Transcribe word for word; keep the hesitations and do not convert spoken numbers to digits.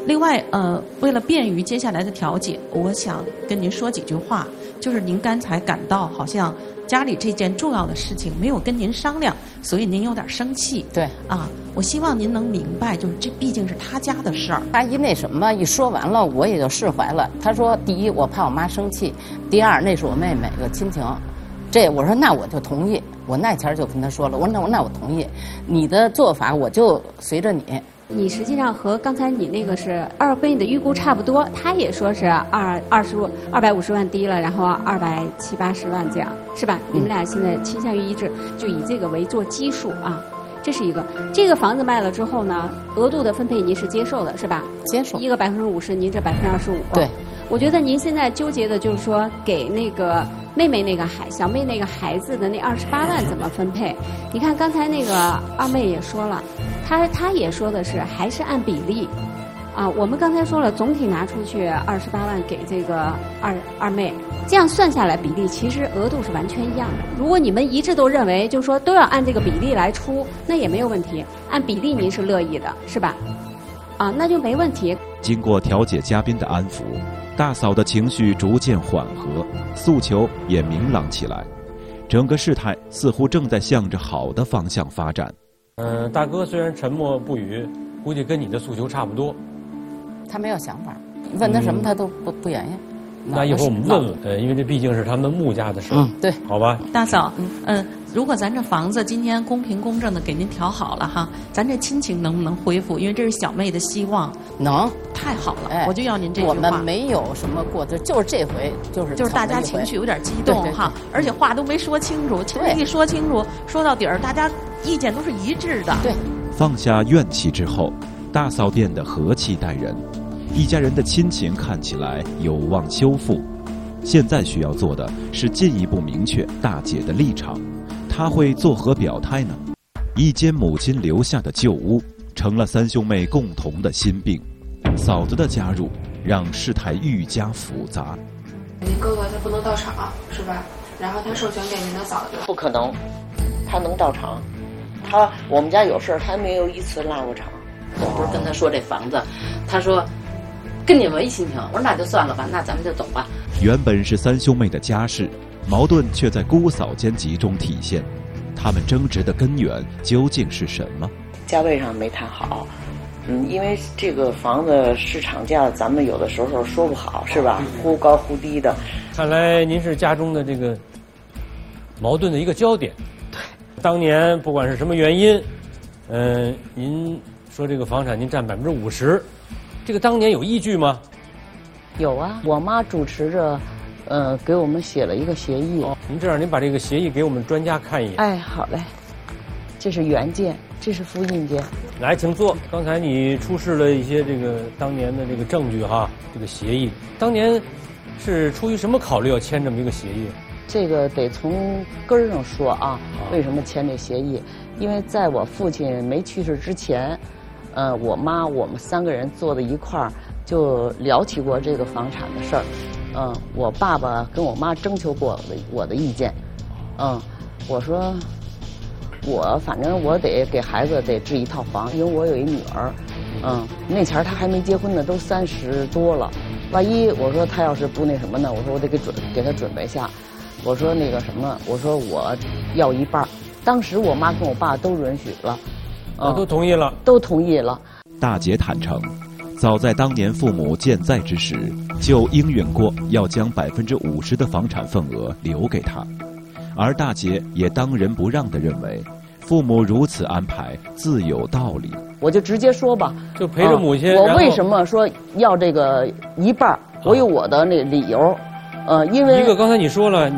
另外，呃，为了便于接下来的调解，我想跟您说几句话。就是您刚才感到好像家里这件重要的事情没有跟您商量，所以您有点生气。 对， 啊，我希望您能明白，就是这毕竟是他家的事儿。 他一那什么一说完了，我也就释怀了。他说，第一，我怕我妈生气；第二，那是我妹妹，有亲情。这我说那我就同意。我那前儿就跟他说了，我说那我那我同意，你的做法我就随着你。 你实际上和刚才你那个是二跟你的预估差不多，他也说是二二十二百五十万低了，然后二百七八十万这样，是吧？你们俩现在倾向于一致，就以这个为做基数啊。这是一个，这个房子卖了之后呢，额度的分配您是接受的，是吧？ 接受。 一个百分之五十，您这百分之二十五。 对。 我觉得您现在纠结的就是说，给那个妹妹那个孩小妹那个孩子的那二十八万怎么分配？你看刚才那个二妹也说了，她她也说的是还是按比例。啊，我们刚才说了，总体拿出去二十八万给这个二二妹，这样算下来比例其实额度是完全一样的。如果你们一致都认为，就是说都要按这个比例来出，那也没有问题。按比例您是乐意的，是吧？啊，那就没问题。 经过调解嘉宾的安抚，大嫂的情绪逐渐缓和，诉求也明朗起来，整个事态似乎正在向着好的方向发展。 嗯、呃，大哥虽然沉默不语，估计跟你的诉求差不多。 他没有想法，问他什么他都不、嗯、不愿意。 那一会儿我们问问，呃，因为这毕竟是他们穆家的事。 嗯，对， 好吧。 大嫂，嗯、呃，如果咱这房子今天公平公正的给您调好了哈，咱这亲情能不能恢复？因为这是小妹的希望。 能。 太好了， 哎、 我就要您这句话。 我们没有什么过的，就是这回就是就是大家情绪有点激动对对对哈，而且话都没说清楚，情绪一说清楚，说到底儿，大家意见都是一致的。 对。 放下怨气之后，大嫂变得和气待人。一家人的亲情看起来有望修复，现在需要做的是进一步明确大姐的立场，她会作何表态呢？一间母亲留下的旧屋成了三兄妹共同的心病，嫂子的加入让事态愈加复杂。 您哥哥他不能到场是吧？然后他授权给您的嫂子。 不可能，他能到场，他我们家有事他没有一次落过场。 我不是跟他说这房子，他说跟你没亲情，我说那就算了吧，那咱们就走吧。 原本是三兄妹的家事，矛盾却在姑嫂间集中体现。他们争执的根源究竟是什么？ 价位上没谈好，嗯，因为这个房子市场价，咱们有的时候说不好，是吧？忽高忽低的。 看来您是家中的这个矛盾的一个焦点。 对， 当年不管是什么原因，嗯、呃，您说这个房产您占百分之五十。这个当年有依据吗？ 有啊，我妈主持着，呃，给我们写了一个协议。 哦，您这样，您把这个协议给我们专家看一眼。 哎，好嘞，这是原件，这是复印件。 来，请坐。刚才你出示了一些这个当年的这个证据哈，这个协议，当年是出于什么考虑要签这么一个协议？ 这个得从根儿上说啊，为什么签这协议？因为在我父亲没去世之前。呃，我妈我们三个人坐在一块儿，就聊起过这个房产的事儿。嗯、呃，我爸爸跟我妈征求过我的我的意见。嗯，我说我反正我得给孩子得置一套房，因为我有一女儿。嗯，那前儿她还没结婚呢，都三十多了。万一我说她要是不那什么呢，我说我得给准给她准备下。我说那个什么，我说我要一半儿。当时我妈跟我爸都允许了。 啊，都同意了， 都同意了。 大姐坦诚，早在当年父母健在之时，就应允过要将百分之五十的房产份额留给他，而大姐也当仁不让地认为，父母如此安排自有道理。 我就直接说吧， 就陪着母亲。 啊、我为什么说要这个一半？我有我的那理由，呃，因为一个刚才你说了。